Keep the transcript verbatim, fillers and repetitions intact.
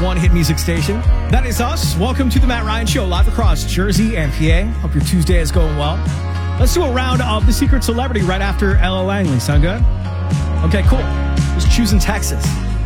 one hit music station. That is us. Welcome to the Matt Ryan Show, live across Jersey and P A. Hope your Tuesday is going well. Let's do a round of The Secret Celebrity right after Ella Langley. Sound good? Okay, cool. Just choosing Texas.